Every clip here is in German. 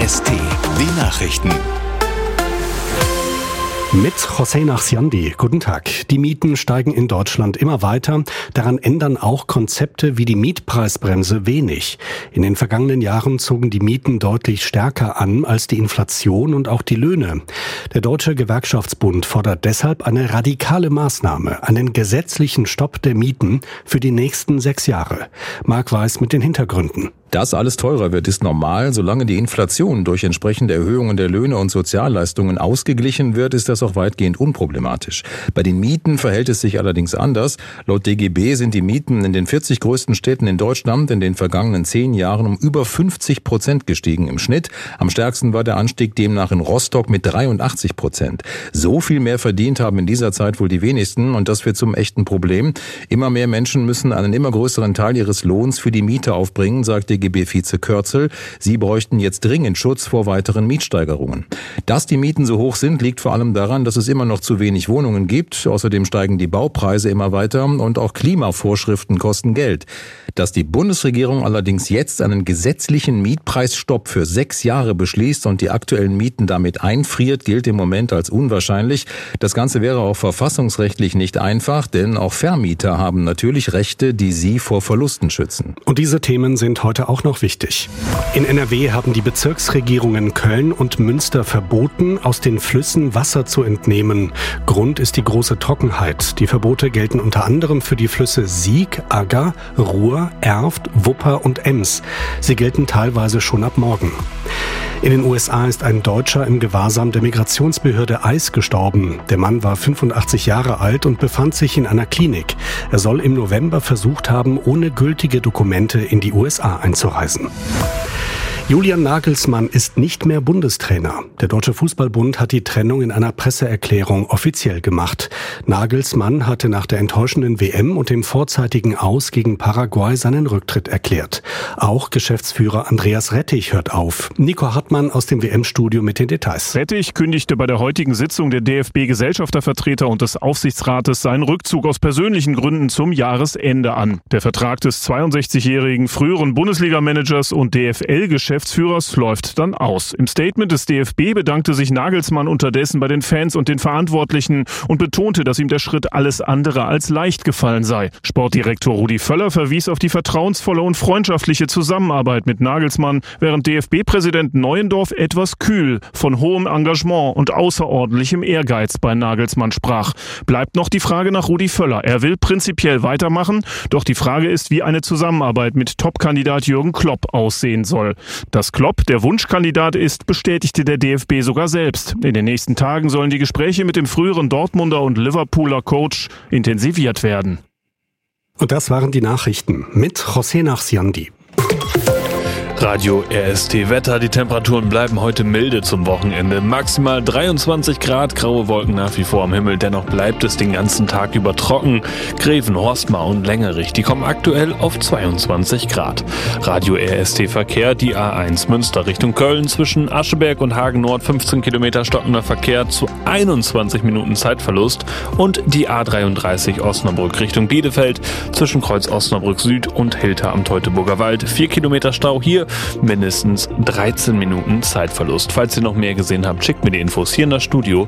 EST, die Nachrichten. Mit Hossein Achsiandi. Guten Tag. Die Mieten steigen in Deutschland immer weiter. Daran ändern auch Konzepte wie die Mietpreisbremse wenig. In den vergangenen Jahren zogen die Mieten deutlich stärker an als die Inflation und auch die Löhne. Der Deutsche Gewerkschaftsbund fordert deshalb eine radikale Maßnahme, einen gesetzlichen Stopp der Mieten für die nächsten 6 Jahre. Marc Weiß mit den Hintergründen. Dass alles teurer wird, ist normal. Solange die Inflation durch entsprechende Erhöhungen der Löhne und Sozialleistungen ausgeglichen wird, ist das auch weitgehend unproblematisch. Bei den Mieten verhält es sich allerdings anders. Laut DGB sind die Mieten in den 40 größten Städten in Deutschland in den vergangenen 10 Jahren um über 50% gestiegen im Schnitt. Am stärksten war der Anstieg demnach in Rostock mit 83%. So viel mehr verdient haben in dieser Zeit wohl die wenigsten und das wird zum echten Problem. Immer mehr Menschen müssen einen immer größeren Teil ihres Lohns für die Miete aufbringen, sagt DGB-Vize Kürzel. Sie bräuchten jetzt dringend Schutz vor weiteren Mietsteigerungen. Dass die Mieten so hoch sind, liegt vor allem daran, dass es immer noch zu wenig Wohnungen gibt. Außerdem steigen die Baupreise immer weiter und auch Klimavorschriften kosten Geld. Dass die Bundesregierung allerdings jetzt einen gesetzlichen Mietpreisstopp für 6 Jahre beschließt und die aktuellen Mieten damit einfriert, gilt im Moment als unwahrscheinlich. Das Ganze wäre auch verfassungsrechtlich nicht einfach, denn auch Vermieter haben natürlich Rechte, die sie vor Verlusten schützen. Und diese Themen sind heute auch noch wichtig. In NRW haben die Bezirksregierungen Köln und Münster verboten, aus den Flüssen Wasser zu entnehmen. Grund ist die große Trockenheit. Die Verbote gelten unter anderem für die Flüsse Sieg, Agger, Ruhr, Erft, Wupper und Ems. Sie gelten teilweise schon ab morgen. In den USA ist ein Deutscher im Gewahrsam der Migrationsbehörde ICE gestorben. Der Mann war 85 Jahre alt und befand sich in einer Klinik. Er soll im November versucht haben, ohne gültige Dokumente in die USA einzureisen. Julian Nagelsmann ist nicht mehr Bundestrainer. Der Deutsche Fußballbund hat die Trennung in einer Presseerklärung offiziell gemacht. Nagelsmann hatte nach der enttäuschenden WM und dem vorzeitigen Aus gegen Paraguay seinen Rücktritt erklärt. Auch Geschäftsführer Andreas Rettich hört auf. Nico Hartmann aus dem WM-Studio mit den Details. Rettich kündigte bei der heutigen Sitzung der DFB-Gesellschaftervertreter und des Aufsichtsrates seinen Rückzug aus persönlichen Gründen zum Jahresende an. Der Vertrag des 62-jährigen früheren Bundesliga-Managers und DFL-Geschäftsführers läuft dann aus. Im Statement des DFB bedankte sich Nagelsmann unterdessen bei den Fans und den Verantwortlichen und betonte, dass ihm der Schritt alles andere als leicht gefallen sei. Sportdirektor Rudi Völler verwies auf die vertrauensvolle und freundschaftliche Zusammenarbeit mit Nagelsmann, während DFB-Präsident Neuendorf etwas kühl von hohem Engagement und außerordentlichem Ehrgeiz bei Nagelsmann sprach. Bleibt noch die Frage nach Rudi Völler. Er will prinzipiell weitermachen, doch die Frage ist, wie eine Zusammenarbeit mit Topkandidat Jürgen Klopp aussehen soll. Dass Klopp der Wunschkandidat ist, bestätigte der DFB sogar selbst. In den nächsten Tagen sollen die Gespräche mit dem früheren Dortmunder und Liverpooler Coach intensiviert werden. Und das waren die Nachrichten mit Hossein Achsiandi. Radio RST Wetter. Die Temperaturen bleiben heute milde zum Wochenende. Maximal 23 Grad, graue Wolken nach wie vor am Himmel. Dennoch bleibt es den ganzen Tag über trocken. Greven, Horstmar und Längerich, die kommen aktuell auf 22 Grad. Radio RST Verkehr, die A1 Münster Richtung Köln zwischen Ascheberg und Hagen Nord 15 Kilometer stockender Verkehr zu 21 Minuten Zeitverlust und die A33 Osnabrück Richtung Bielefeld zwischen Kreuz Osnabrück Süd und Hilter am Teutoburger Wald 4 Kilometer Stau hier. Mindestens 13 Minuten Zeitverlust. Falls ihr noch mehr gesehen habt, schickt mir die Infos hier in das Studio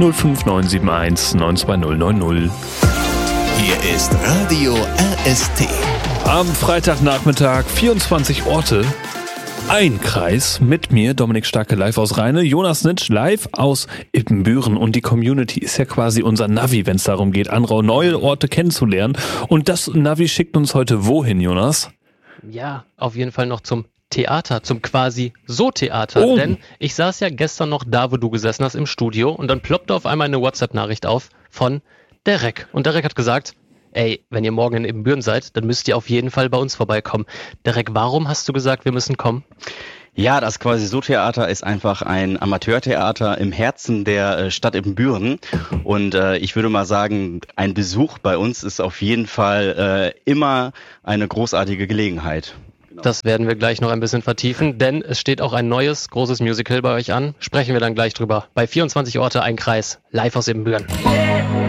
05971 92090. Hier ist Radio RST. Am Freitagnachmittag 24 Orte. Ein Kreis mit mir, Dominik Starke live aus Rheine, Jonas Nitsch live aus Ippenbüren und die Community ist ja quasi unser Navi, wenn es darum geht, andere neue Orte kennenzulernen. Und das Navi schickt uns heute wohin, Jonas? Ja, auf jeden Fall noch zum Theater, zum quasi So-Theater, denn ich saß ja gestern noch da, wo du gesessen hast, im Studio und dann ploppte auf einmal eine WhatsApp-Nachricht auf von Derek und Derek hat gesagt, ey, wenn ihr morgen in Ibbenbüren seid, dann müsst ihr auf jeden Fall bei uns vorbeikommen. Derek, warum hast du gesagt, wir müssen kommen? Ja, das quasi So-Theater ist einfach ein Amateurtheater im Herzen der Stadt Ibbenbüren und ich würde mal sagen, ein Besuch bei uns ist auf jeden Fall immer eine großartige Gelegenheit. Das werden wir gleich noch ein bisschen vertiefen, denn es steht auch ein neues, großes Musical bei euch an. Sprechen wir dann gleich drüber. Bei 24 Orte, ein Kreis, live aus Ibbenbüren.